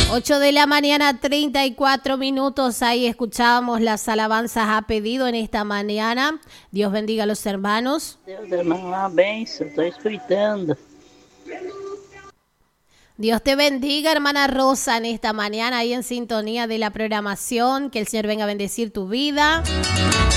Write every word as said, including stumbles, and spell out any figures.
ocho de la mañana, treinta y cuatro minutos. Ahí escuchábamos las alabanzas a pedido en esta mañana. Dios bendiga a los hermanos. Deus, hermano, uma benção. Estou escutando. Dios te bendiga, hermana Rosa, en esta mañana ahí en sintonía de la programación. Que el Señor venga a bendecir tu vida.